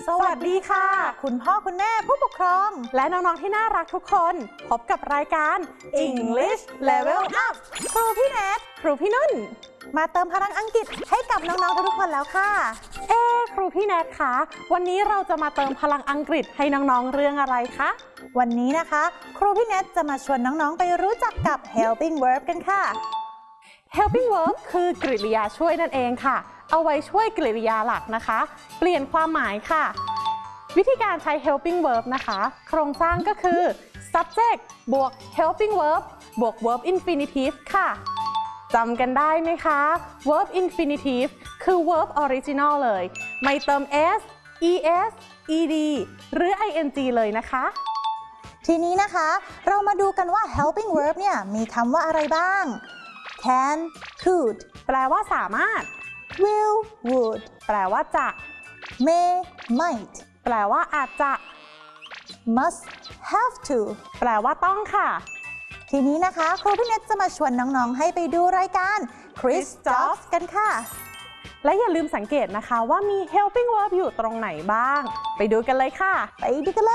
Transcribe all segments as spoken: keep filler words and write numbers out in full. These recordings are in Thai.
สวัสดีค่ะคุณพ่อคุณแม่ผู้ปกครองและน้องๆที่น่ารักทุกคนพบกับรายการ English Level Up ครูพี่แนทครูพี่นุ่นมาเติมพลังอังกฤษให้กับน้องๆทุกคนแล้วค่ะเอ๊ครูพี่แนทคะวันนี้เราจะมาเติมพลังอังกฤษให้น้องๆเรื่องอะไรคะวันนี้นะคะครูพี่แนทจะมาชวนน้องๆไปรู้จักกับ helping verb กันค่ะ helping verb คือกริยาช่วยนั่นเองค่ะเอาไว้ช่วยกริยาหลักนะคะเปลี่ยนความหมายค่ะวิธีการใช้ helping verb นะคะโครงสร้างก็คือ subject บวก helping verb บวก verb infinitive ค่ะจำกันได้ไหมคะ verb infinitive คือ verb original เลยไม่เติม s es ed หรือ ing เลยนะคะทีนี้นะคะเรามาดูกันว่า helping verb เนี่ยมีคำว่าอะไรบ้าง can could แปลว่าสามารถwill would แปลว่าจะ may might แปลว่าอาจจะ must have to แปลว่าต้องค่ะทีนี้นะคะครูพี่เนทจะมาชวนน้องๆให้ไปดูรายการ Quiz Jobs กันค่ะและอย่าลืมสังเกตนะคะว่ามี helping verb อยู่ตรงไหนบ้างไปดูกันเลยค่ะไปดูกันเลย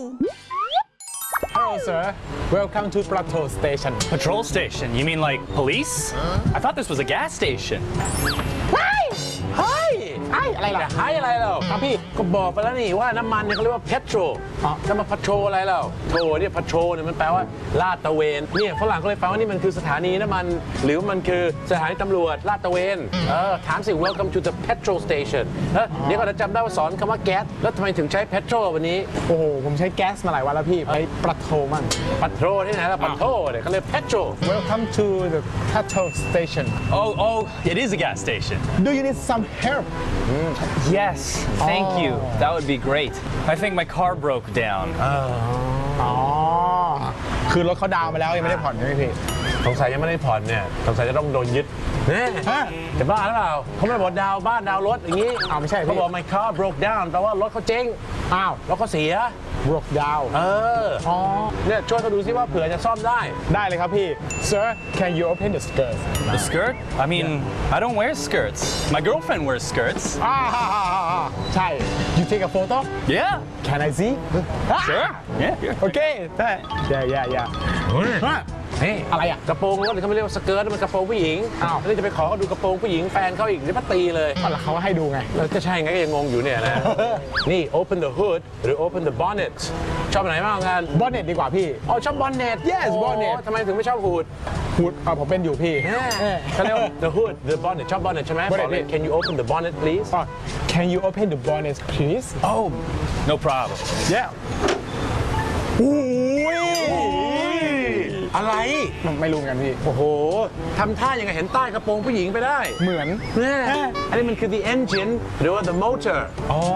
Hello, sir. Welcome to Patrol Station. Patrol station? You mean like police? Huh? I thought this was a gas station. เฮ้ยเฮ้ยไอ้อะไรล่ะไอ้อะไรเราครับพี่ก็บอกไปแล้วนี่ว่าน้ำมันเนี่ยเขาเรียกว่า petrol อ๋อจะมา patrol อะไรเราโทเนี่ย patrol เนี่ยมันแปลว่าลาดตระเวนเนี่ยฝรั่งก็เลยแปลว่านี่มันคือสถานีน้ำมันหรือมันคือสถานีตำรวจลาดตระเวนเออถามสิ Welcome to the petrol station แล้วเดี๋ยวก็จะจำได้ว่าสอนคำว่าแก๊สแล้วทำไมถึงใช้ petrol วันนี้โอ้โหผมใช้แก๊สมาหลายวันแล้วพี่ไปปัทโทมั่งปัทโทที่ไหนล่ะปัทโทเนี่ยเขาเรียก petrol Welcome to the petrol station Oh, oh, it is a gas station. Do you need some help Yes, thank oh. you. That would be great. I think my car broke down. อ๋อคือรถเขาดาวน์ไปแล้วยังไม่ได้ผ่อนใช่ไหมพี่สงสัยยังไม่ได้ผ่อนเนี่ยสงสัยจะต้องโดนยึดแน่จะบ้าหรือเปล่าเขาไม่ได้บอกดาวบ้านดาวรถอย่างนี้อ้าวไม่ใช่เขาบอก my car broke down แปลว่ารถเขาเจ๊งอ้าวรถเขาเสีย broke down เอออ๋อเนี่ยช่วยเขาดูซิว่าเผื่อจะซ่อมได้ได้เลยครับพี่ Sir can you open the skirt The skirt? I mean I don't wear skirts. My girlfriend wears skirts. อ่าใช่ You take a photo? Yeah. Can I see? Sure. Yeah. Okay. ได้ Yeah yeah yeah เฮ้ยอะไรอ่ะกระโปรงรถเขาไม่เรียกว่าสเกิร์ตมันกระโปรงผู้หญิงอ้าวแล้วจะไปขอเขาดูกระโปรงผู้หญิงแฟนเขาอีกจะมาตีเลยแล้วเขาให้ดูไงแล้วจะใช่ไงก็ยังงงอยู่เนี่ยนะนี่ open the hood หรือ open the bonnet ชอบไหนมากกัน bonnet ดีกว่าพี่อ๋อชอบ bonnet yes bonnet ทำไมถึงไม่ชอบ hood hood อ๋อผมเป็นอยู่พี่เขาเรียกว่า the hood the bonnet ชอบ bonnet ใช่ไหม bonnet Can you open the bonnet please Can you open the bonnet please Oh no problem Yeah โอ้ยอะไรไม่รู้กันพี่โอ้โหทำท่ายังไงเห็นใต้กระโปรงผู้หญิงไปได้เหมือนแน่อันนี้มันคือ the engine หรือว่า the motor อ๋อ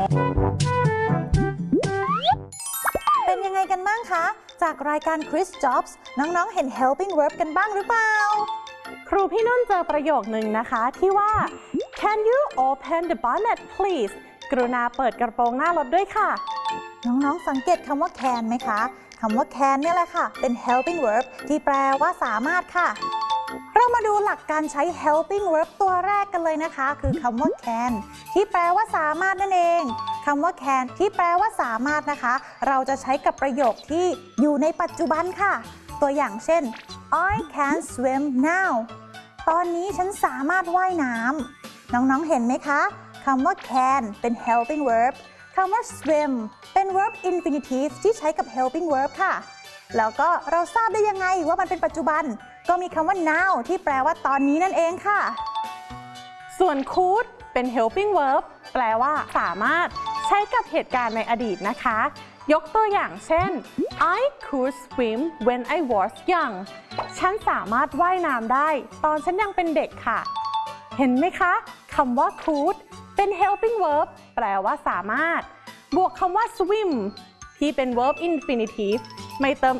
เป็นยังไงกันบ้างคะจากรายการ Quiz Jobs น้องๆเห็น helping verb กันบ้างหรือเปล่าครูพี่นุ่นเจอประโยคนึงนะคะที่ว่า Can you open the bonnet please กรุณาเปิดกระโปรงหน้ารถด้วยค่ะน้องๆสังเกตคำว่า can ไหมคะคำว่า can เนี่ยแหละค่ะเป็น helping verb ที่แปลว่าสามารถค่ะเรามาดูหลักการใช้ helping verb ตัวแรกกันเลยนะคะคือคำว่า can ที่แปลว่าสามารถนั่นเองคำว่า can ที่แปลว่าสามารถนะคะเราจะใช้กับประโยคที่อยู่ในปัจจุบันค่ะตัวอย่างเช่น I can swim now ตอนนี้ฉันสามารถว่ายน้ำน้องๆเห็นไหมคะคำว่า can เป็น helping verbคำว่า swim เป็น verb infinitive ที่ใช้กับ helping verb ค่ะแล้วก็เราทราบได้ยังไงว่ามันเป็นปัจจุบันก็มีคำว่า now ที่แปลว่าตอนนี้นั่นเองค่ะส่วน could เป็น helping verb แปลว่าสามารถใช้กับเหตุการณ์ในอดีตนะคะยกตัวอย่างเช่น I could swim when I was young ฉันสามารถว่ายน้ำได้ตอนฉันยังเป็นเด็กค่ะเห็นไหมคะคำว่า could เป็น helping verb แปลว่าสามารถบวกคำว่า swim ที่เป็น verb infinitive ไม่เติม